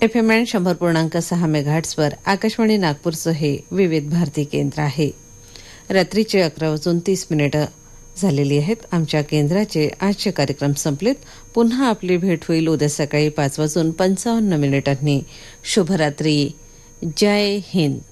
FM 100.6 मेगाहर्ट्झवर Akashvani नागपूरचं हे विविध भारती केंद्र आहे. रात्रीचे 11:30 झालेली आहेत. आमच्या केंद्राचे आजचे कार्यक्रम संपलेत. पुन्हा आपली भेट होईल उद्या सकाळी 5:55 शुभरात्री. जय हिंद.